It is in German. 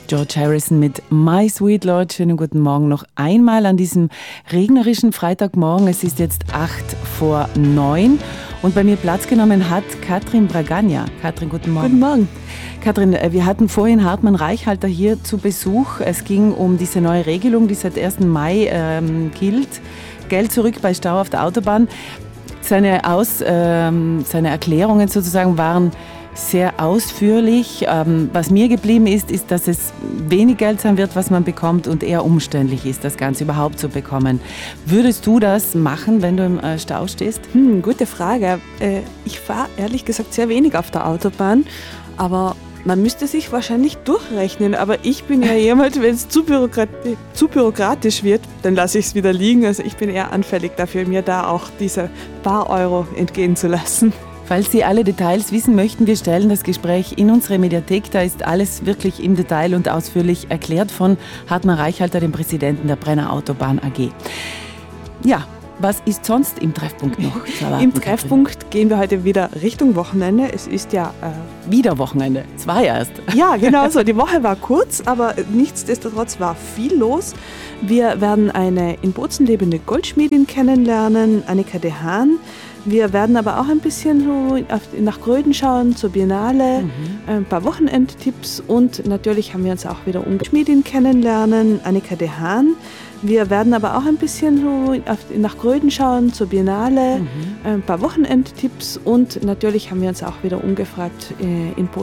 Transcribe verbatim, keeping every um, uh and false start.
George Harrison mit My Sweet Lord. Schönen guten Morgen noch einmal an diesem regnerischen Freitagmorgen. Es ist jetzt acht vor neun und bei mir Platz genommen hat Katrin Bragagna. Katrin, guten Morgen. Guten Morgen. Katrin, wir hatten vorhin Hartmann Reichhalter hier zu Besuch. Es ging um diese neue Regelung, die seit ersten Mai ähm, gilt. Geld zurück bei Stau auf der Autobahn. Seine, Aus, ähm, seine Erklärungen sozusagen waren sehr ausführlich. Ähm, was mir geblieben ist, ist, dass es wenig Geld sein wird, was man bekommt und eher umständlich ist, das Ganze überhaupt zu bekommen. Würdest du das machen, wenn du im äh, Stau stehst? Hm, gute Frage. Äh, ich fahre ehrlich gesagt sehr wenig auf der Autobahn, aber man müsste sich wahrscheinlich durchrechnen. Aber ich bin ja jemand, wenn es zu, bürokrati- zu bürokratisch wird, dann lasse ich es wieder liegen. Also ich bin eher anfällig dafür, mir da auch diese paar Euro entgehen zu lassen. Falls Sie alle Details wissen möchten, wir stellen das Gespräch in unsere Mediathek. Da ist alles wirklich im Detail und ausführlich erklärt von Hartmann Reichhalter, dem Präsidenten der Brenner Autobahn A G. Ja, was ist sonst im Treffpunkt noch zu erwarten? Im Treffpunkt gehen wir heute wieder Richtung Wochenende. Es ist ja... Äh, wieder Wochenende, zwei erst. Ja, genau so. Die Woche war kurz, aber nichtsdestotrotz war viel los. Wir werden eine in Bozen lebende Goldschmiedin kennenlernen, Annika de Haan. Wir werden aber auch ein bisschen so nach Gröden schauen, zur Biennale, mhm. ein paar Wochenendtipps und natürlich haben wir uns auch wieder um Schmiedin kennenlernen, Annika de Haan. Wir werden aber auch ein bisschen so nach Gröden schauen, zur Biennale, mhm. ein paar Wochenendtipps und natürlich haben wir uns auch wieder umgefragt in Bozen.